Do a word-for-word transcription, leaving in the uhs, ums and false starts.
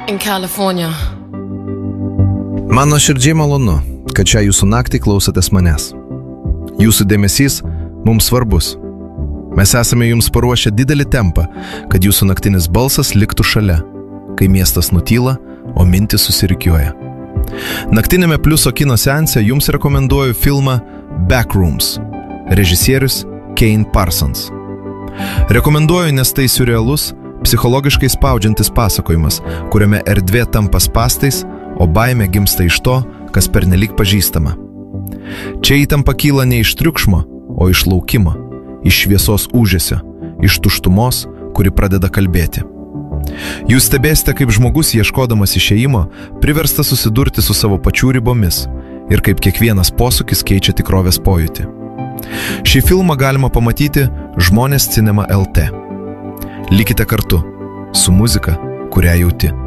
in California. Man nuoširdžiai malonu, kad šią jūsų naktį klausotės manęs. Jūsų dėmesys mums svarbus. Mes esame jums paruošę didelį tempą, kad jūsų naktinis balsas liktų šalia, kai miestas nutyla, o mintis susirikiuoja. Naktinėme Pliuso kino seanse jums rekomenduoju filmą Backrooms, režisierius Kane Parsons. Rekomenduoju, nes tai siurrealus, psichologiškai spaudžiantis pasakojimas, kuriame erdvė tampa spastais, o baimė gimsta iš to, kas pernelyg pažįstama. Čia įtampa kyla ne iš triukšmo, o iš laukimo, iš šviesos ūžesio, iš tuštumos, kuri pradeda kalbėti. Jūs stebėsite, kaip žmogus ieškodamas išėjimo priversta susidurti su savo pačių ribomis ir kaip kiekvienas posūkis keičia tikrovės pojūtį. Šį filmą galima pamatyti Žmonės Cinema L T. Likite kartu su muzika, kurią jauti.